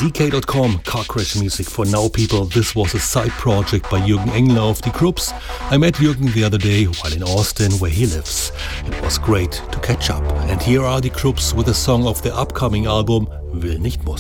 DK.com, Car Crash Music for Now People. This was a side project by Jürgen Engler of Die Krupps. I met Jürgen the other day while in Austin, where he lives. It was great to catch up. And here are Die Krupps with a song of their upcoming album, Will nicht muss.